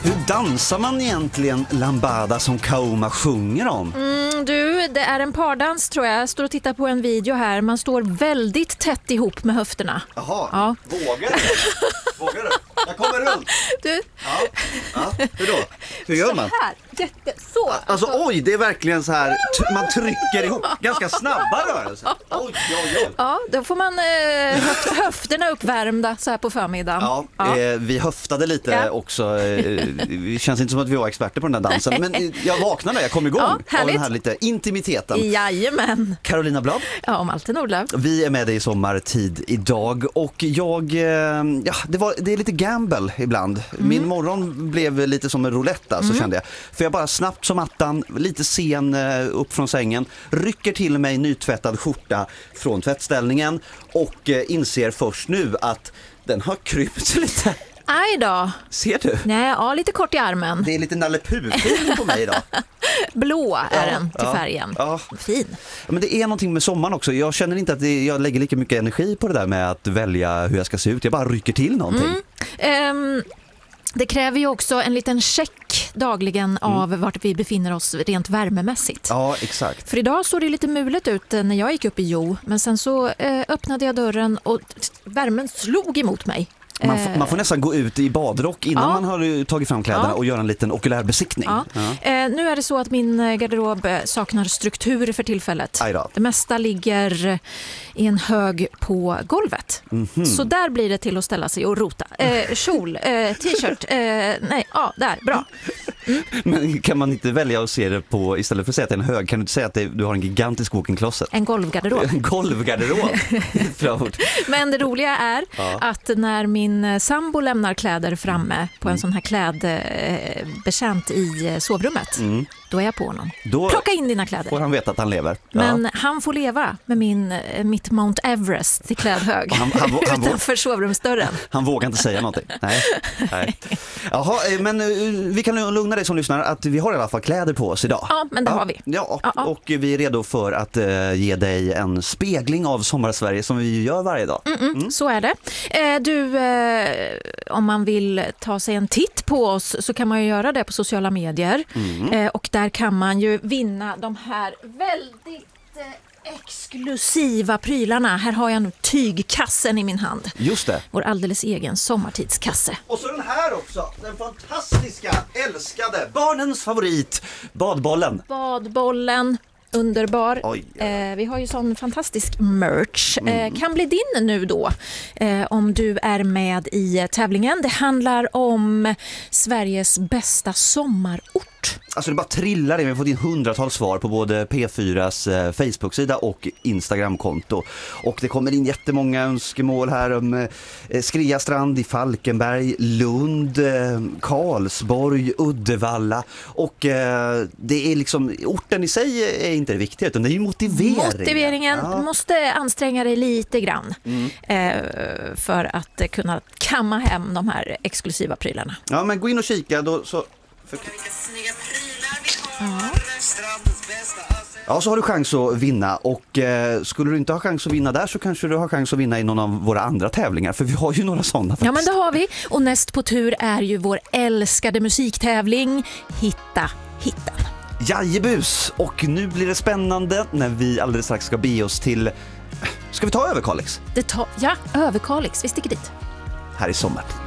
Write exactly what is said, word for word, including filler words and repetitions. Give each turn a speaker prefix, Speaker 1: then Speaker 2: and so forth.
Speaker 1: Hur dansar man egentligen lambada som Kaoma sjunger om?
Speaker 2: Mm, du, det är en pardans tror jag. Jag står och tittar på en video här. Man står väldigt tätt ihop med höfterna.
Speaker 1: Jaha,
Speaker 2: ja.
Speaker 1: Vågar du? Vågar du? Jag kommer runt.
Speaker 2: Du?
Speaker 1: Ja, ja. Hur då? Hur gör man?
Speaker 2: Så här, jätte, så.
Speaker 1: Alltså oj, det är verkligen så här, t- man trycker ihop, ganska snabba rörelser. Oj, oj, oj.
Speaker 2: Ja, då får man eh, höf- höfterna uppvärmda så här på förmiddagen.
Speaker 1: Ja,
Speaker 2: ja.
Speaker 1: Eh, vi höftade lite
Speaker 2: ja.
Speaker 1: också. Eh, det känns inte som att vi var experter på den där dansen. Men eh, jag vaknade, jag kom igång
Speaker 2: ja,
Speaker 1: av den här lite intimiteten.
Speaker 2: Jajamän.
Speaker 1: Carolina Blad.
Speaker 2: Ja, om Malte Nordlöf.
Speaker 1: Vi är med dig i sommartid idag. Och jag, eh, ja, det, var, det är lite gamble ibland. Mm. Min morgon blev lite som en roulette, så mm. kände jag. För jag bara snabbt som attan, lite sen eh, upp från sängen, rycker till mig nytvättad skjorta från tvättställningen och eh, inser först nu att den har krympt lite.
Speaker 2: Aj då.
Speaker 1: Ser du?
Speaker 2: Nej, ja, lite kort i armen.
Speaker 1: Det är lite Nalle Puh-film på mig idag.
Speaker 2: Blå är
Speaker 1: ja,
Speaker 2: den till
Speaker 1: ja,
Speaker 2: färgen.
Speaker 1: Ja.
Speaker 2: Fin.
Speaker 1: Ja, men det är någonting med sommaren också. Jag känner inte att det, jag lägger lika mycket energi på det där med att välja hur jag ska se ut. Jag bara rycker till någonting.
Speaker 2: Mm. Um, det kräver ju också en liten check dagligen av mm. vart vi befinner oss rent värmemässigt.
Speaker 1: Ja, exakt.
Speaker 2: För idag såg det lite mulet ut när jag gick upp i Jo. Men sen så eh, öppnade jag dörren och värmen slog emot mig.
Speaker 1: Man får, man får nästan gå ut i badrock innan ja. man har tagit fram kläderna ja. och göra en liten okulär besiktning.
Speaker 2: Ja. Ja. Eh, nu är det så att min garderob saknar struktur för tillfället. Det mesta ligger i en hög på golvet. Mm-hmm. Så där blir det till att ställa sig och rota. Eh, kjol, eh, t-shirt, eh, nej, ja, där, bra. Mm.
Speaker 1: Men kan man inte välja att se det på, istället för att säga att det är en hög, kan du inte säga att det, du har en gigantisk walk-in closet?
Speaker 2: En golvgarderob.
Speaker 1: En golvgarderob.
Speaker 2: Men det roliga är ja. att när min sambo lämnar kläder framme på en sån här klädbetjänt i sovrummet, mm. då är jag på honom. Då plocka in dina kläder.
Speaker 1: Får han veta att han lever. Ja.
Speaker 2: Men han får leva med min, mitt Mount Everest till klädhög
Speaker 1: han, han, han,
Speaker 2: utanför sovrumsdörren.
Speaker 1: Han vågar inte säga någonting. Nej. Nej. Jaha, men vi kan lugna dig som lyssnar att vi har i alla fall kläder på oss idag.
Speaker 2: Ja, men det
Speaker 1: ja,
Speaker 2: har vi.
Speaker 1: Ja, ja, och vi är redo för att uh, ge dig en spegling av Sommarsverige som vi gör varje dag.
Speaker 2: Mm-mm, mm. Så är det. Eh, du, eh, om man vill ta sig en titt på oss så kan man ju göra det på sociala medier. Mm. Eh, och där kan man ju vinna de här väldigt eh, exklusiva prylarna. Här har jag nu tygkassen i min hand.
Speaker 1: Just det.
Speaker 2: Vår alldeles egen sommartidskasse.
Speaker 1: Och så den här också, den fantastiska, älskade, barnens favorit, badbollen.
Speaker 2: Badbollen. Underbar. Oj, ja. eh, vi har ju sån fantastisk merch. Mm. Eh, kan bli din nu då eh, om du är med i tävlingen. Det handlar om Sveriges bästa sommarort.
Speaker 1: Alltså det bara trillar in. Vi har fått in hundratals svar på både P fyras eh, Facebook-sida och Instagram-konto. Och det kommer in jättemånga önskemål här om eh, Skriastrand i Falkenberg, Lund, eh, Karlsborg, Uddevalla. Och eh, det är liksom, orten i sig är inte det viktiga utan det är ju motiveringen.
Speaker 2: Motiveringen ja. måste anstränga dig lite grann mm. eh, för att kunna kamma hem de här exklusiva prylarna.
Speaker 1: Ja, men gå in och kika då så... För...
Speaker 2: Ja.
Speaker 1: Ja, så har du chans att vinna och eh, skulle du inte ha chans att vinna där så kanske du har chans att vinna i någon av våra andra tävlingar för vi har ju några sådana faktiskt.
Speaker 2: Ja, men det har vi och näst på tur är ju vår älskade musiktävling Hitta Hittan.
Speaker 1: Jajebus, och nu blir det spännande när vi alldeles strax ska be oss till, ska vi ta Överkalix?
Speaker 2: Det tar, ja, Överkalix, vi sticker dit.
Speaker 1: Här i sommar.